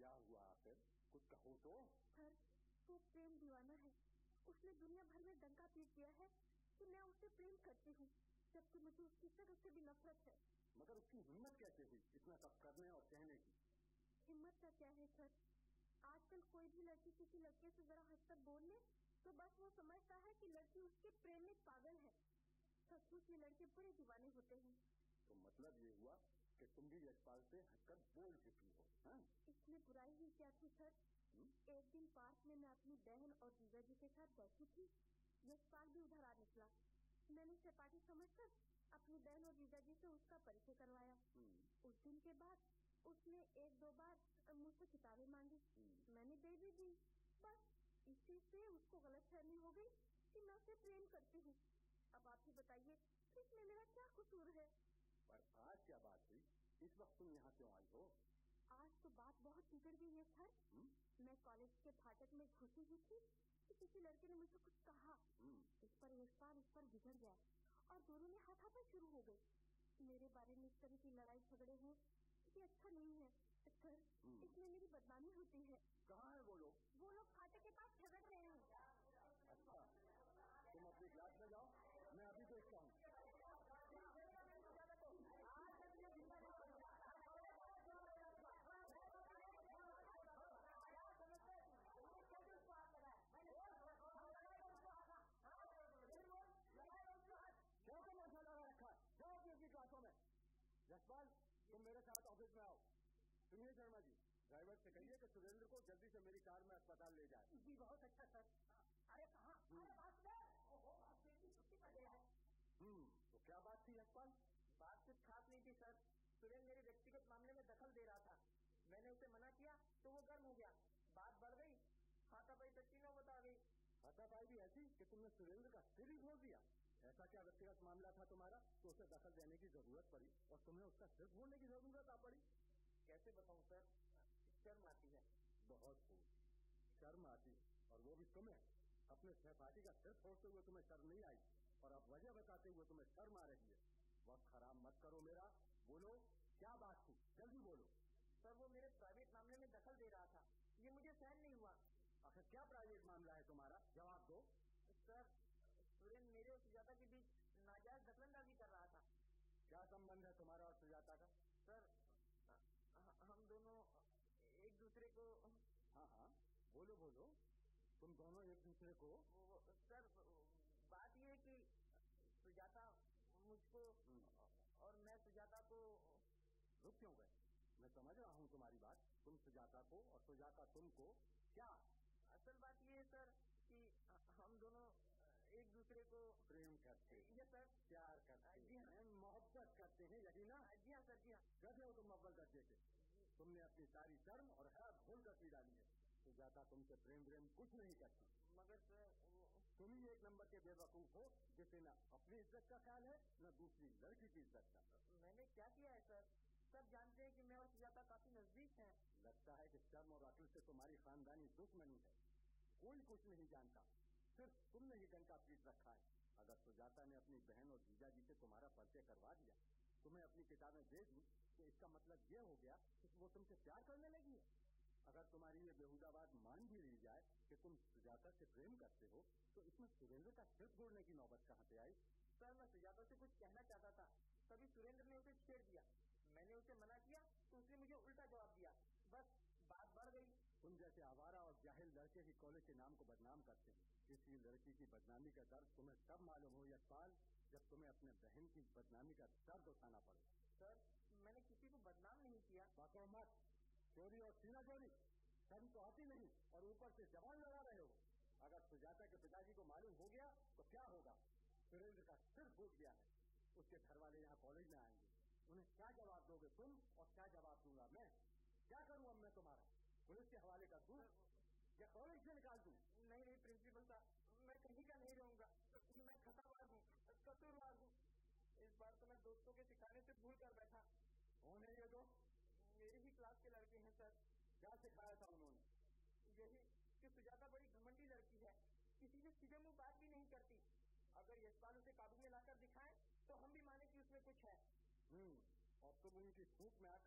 क्या हुआ आखिर? कुछ कहो तो। सर, वो प्रेम दीवाना है। उसने दुनिया भर में डंका पीट दिया है कि मैं उससे प्रेम करती हूँ, जबकि मुझे उसकी शक्ल से भी नफरत है। मगर उसकी हिम्मत कैसे हुई इतना सब करने और कहने की? हिम्मत का क्या है सर, आजकल कोई भी लड़की किसी लड़के से जरा हंसकर बोल ले तो बस वो समझता है कि लड़की उसके प्रेम में पागल है। सचमुच ये लड़के बड़े दीवाने होते हैं। तो मतलब ये हुआ कि तुम भी यशपाल से हंसकर बोल चुकी हो? इसमें बुराई ही क्या थी सर? एक दिन पार्क में मैं अपनी बहन और जीजा जी के साथ बैठी थी। यशपाल भी उधर आ निकला। मैंने सपाटी समझकर अपनी बहन और जीजा जी से उसका परिचय करवाया। उस दिन के बाद उसने एक दो बार मुझसे किताबें मांगी। मैंने दे भी दी। बस इसी से उसको गलतफहमी हो गई कि मैं उससे प्रेम करती हूँ। अब आप ही बताइए इसमें मेरा क्या कसूर है? पर आज क्या बात हुई? इस वक्त तुम यहाँ क्यों आई हो? आज तो बात बहुत बिगड़ गई है सर। मैं कॉलेज के फाटक में घुसी हुई थी कि किसी लड़के ने मुझसे कुछ कहा। इस पर बिगड़ गया और दोनों में हाथापाई शुरू हो गई। मेरे बारे में इस तरह की लड़ाई झगड़े हो ये अच्छा नहीं है सर। इसमें मेरी बदनामी होती है। कहाँ है वो लोग? वो लोग फाटक के पास झगड़ रहे हैं। अच्छा, तुम अपनी क्लास में जाओ, मैं अभी देखता हूँ। क्या तमाशा लगा रखा है? जाओ अपनी क्लासों में। यशपाल, तुम मेरे साथ ऑफिस में आओ। सुनिए शर्मा जी, ड्राइवर से कहिए कि सुरेंद्र को जल्दी से मेरी कार में अस्पताल ले जाए। जी बहुत अच्छा सर। अरे कहाँ? छुट्टी पर गया है। तो क्या बात थी यशपाल? बात कुछ खास नहीं थी सर। सुरेंद्र मेरे व्यक्तिगत मामले में दखल दे रहा था। मैंने उसे मना किया तो वो गर्म हो गया। बात बढ़ गई, हाथापाई तक की नौबत आ गई। हाथापाई भी ऐसी कि तुमने सुरेंद्र का सिर ही फोड़ दिया? ऐसा क्या व्यक्तिगत मामला था तुम्हारा तो उसे दखल देने की जरूरत पड़ी और तुम्हें उसका सिर फोड़ने की जरूरत आ पड़ी? कैसे बताऊं सर, शर्म आती है। बहुत खूब, शर्म आती है और वो भी तुम्हें। अपने सहपाठी का सिर फोड़ते हुए तुम्हें शर्म नहीं आई और अब वजह बताते हुए तुम्हें शर्म आ रही है। वक्त खराब मत करो मेरा। बोलो क्या बात थी, जल्दी बोलो। सर वो मेरे प्राइवेट मामले में दखल दे रहा था, ये मुझे सहन नहीं हुआ। आखिर क्या प्राइवेट मामला है तुम्हारा? जवाब दो। सर सुरेंद्र मेरे और सुजाता के बीच नाजायज दखलंदाजी कर रहा था। क्या संबंध है तुम्हारा और सुजाता का? सर हम दोनों एक दूसरे को। हाँ बोलो बोलो, तुम दोनों एक दूसरे को? सर बात ये है कि सुजाता मुझको और मैं सुजाता को। रुक क्यों गए? मैं समझ रहा हूँ तुम्हारी बात। तुम सुजाता को और सुजाता तुमको। क्या? असल बात ये है सर कि हम दोनों एक दूसरे को प्रेम करते हैं। ये सर प्यार करते हैं, मोहब्बत करते हैं, यही ना? जी हाँ सर, जी हाँ। कैसे हो तुम अव्वल दर्जे के? तुमने अपनी सारी शर्म और हया भूल कर पी डाली है। सुजाता तुमसे प्रेम कुछ नहीं करती। मगर सर तुम ही एक नंबर के बेवकूफ हो जिसे न अपनी इज्जत का ख्याल है न दूसरी लड़की की इज्जत का। मैंने क्या किया है सर? सब जानते हैं कि मैं और सुजाता काफी नजदीक हैं। लगता है कि शर्म और अक्ल से तुम्हारी खानदानी दुश्मनी है। कोई कुछ नहीं जानता, सिर्फ तुमने ही डंका पीट रखा है। अगर सुजाता ने अपनी बहन और जीजा जी से तुम्हारा परिचय करवा दिया, तुम्हें अपनी किताबें दे दी, तो इसका मतलब ये हो गया कि वो तुमसे प्यार करने लगी है। अगर तुम्हारी ये बेहुदा बात मान भी ली जाए कि तुम सुजाता से प्रेम करते हो, तो इसमें सुरेंद्र का सिर फोड़ने की नौबत कहाँ से आई? सर मैं सुजाता से कुछ कहना चाहता था, तभी सुरेंद्र ने उसे छेड़ दिया। मैंने उसे मना किया तो उसने मुझे उल्टा जवाब दिया। बस बात बढ़ गई। तुम जैसे आवारा और जाहिल लड़के ही कॉलेज के नाम को बदनाम करते हैं। किसी लड़की की बदनामी का दर्द तुम्हें तब मालूम हो यशपाल, जब तुम्हें अपने बहन की बदनामी का दर्द उठाना पड़े। सर मैंने किसी को बदनाम नहीं किया। बातों मत, चोरी और सीना चोरी, शर्म तो आती नहीं और ऊपर से जबान लगा रहे हो। अगर सुजाता के पिताजी को मालूम हो गया तो क्या होगा? सुरेंद्र का सिर फूट गया है। उसके घर वाले यहाँ कॉलेज में आएंगे, उन्हें क्या जवाब दोगे तुम और क्या जवाब दूंगा मैं? क्या करूँ अब मैं तुम्हारा? पुलिस के हवाले कर दूं या कॉलेज से निकाल दूं? नहीं प्रिंसिपल साहब, मैं कहीं का नहीं रहूंगा। मैं खतावार हूँ, कसूरवार हूँ। इस बार तो मैं दोस्तों के सिखाने से भूल कर बैठा। कौन है ये दो? मेरी ही क्लास के लड़के हैं सर। क्या सिखाया था उन्होंने? यही कि सुजाता बड़ी घमंडी लड़की है, किसी से सीधे मुंह बात भी नहीं करती। अगर यशपाल उसे काबू में लाकर दिखाए तो हम भी माने कि उसमें कुछ है। और तुम उनकी फूक में